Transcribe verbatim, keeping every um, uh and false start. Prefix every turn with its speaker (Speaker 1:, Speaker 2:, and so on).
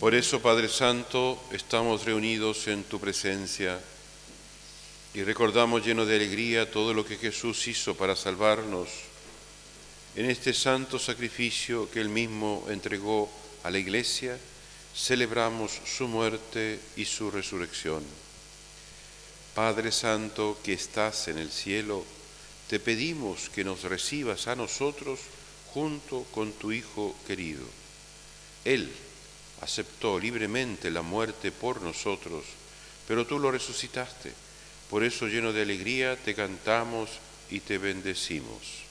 Speaker 1: Por eso, Padre Santo, estamos reunidos en tu presencia y recordamos lleno de alegría todo lo que Jesús hizo para salvarnos. En este santo sacrificio que Él mismo entregó a la Iglesia, celebramos su muerte y su resurrección. Padre Santo, que estás en el cielo, te pedimos que nos recibas a nosotros junto con tu Hijo querido. Él aceptó libremente la muerte por nosotros, pero tú lo resucitaste. Por eso, lleno de alegría, te cantamos y te bendecimos.